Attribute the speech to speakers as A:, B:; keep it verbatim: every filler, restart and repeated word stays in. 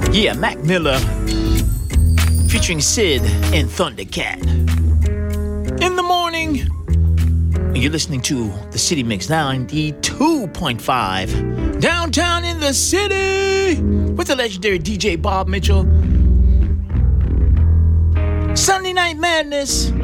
A: Yeah, Mac Miller featuring Sid and Thundercat. In the morning, you're listening to the City Mix ninety-two point five. Downtown in the city with the legendary D J Bob Mitchell. Sunday Night Madness.